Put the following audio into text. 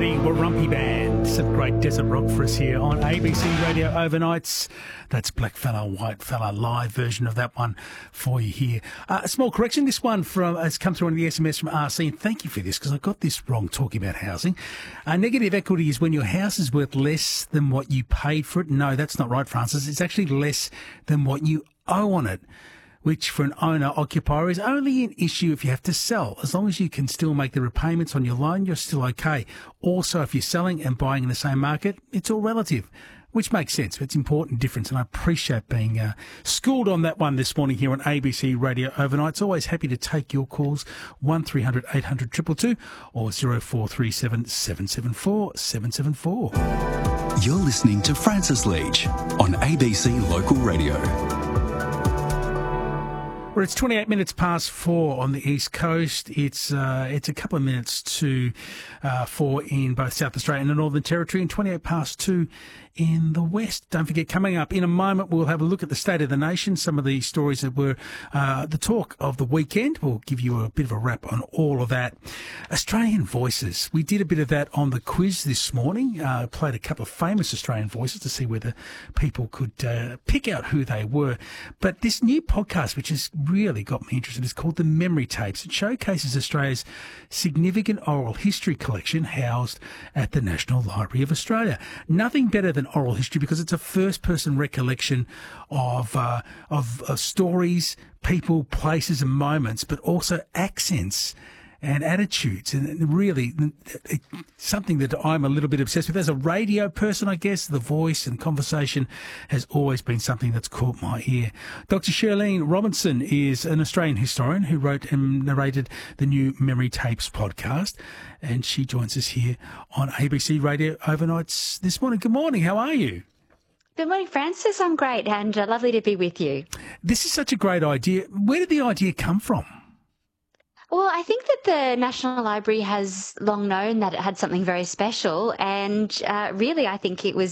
Mighty Warumpi Band. Some great desert rock for us here on ABC Radio Overnights. That's Black Fella, White Fella, live version of that one for you here. A small correction, this one has come through on the SMS from RC, and thank you for this because I got this wrong talking about housing. Negative equity is when your house is worth less than what you paid for it. No, that's not right, Francis. It's actually less than what you owe on it, which for an owner-occupier is only an issue if you have to sell. As long as you can still make the repayments on your loan, you're still okay. Also, if you're selling and buying in the same market, it's all relative, which makes sense. It's an important difference, and I appreciate being schooled on that one this morning here on ABC Radio Overnights. Always happy to take your calls, 1300 800 222 or 0437 774 774. You're listening to Francis Leach on ABC Local Radio. Well, it's 28 minutes past 4 on the East Coast. It's a couple of minutes to 4 in both South Australia and the Northern Territory, and 28 past 2 in the West. Don't forget, coming up in a moment, we'll have a look at the state of the nation, some of the stories that were the talk of the weekend. We'll give you a bit of a wrap on all of that. Australian voices. We did a bit of that on the quiz this morning. Played a couple of famous Australian voices to see whether people could pick out who they were. But this new podcast, which has really got me interested, is called The Memory Tapes. It showcases Australia's significant oral history collection housed at the National Library of Australia. Nothing better than oral history because it's a first-person recollection of stories, people, places and moments, but also accents and attitudes, and really it's something that I'm a little bit obsessed with. As a radio person, I guess, the voice and conversation has always been something that's caught my ear. Dr. Shirlene Robinson is an Australian historian who wrote and narrated the new Memory Tapes podcast, and she joins us here on ABC Radio Overnights this morning. Good morning, how are you? Good morning, Francis. I'm great, and lovely to be with you. This is such a great idea. Where did the idea come from? Well, I think that the National Library has long known that it had something very special, and really I think it was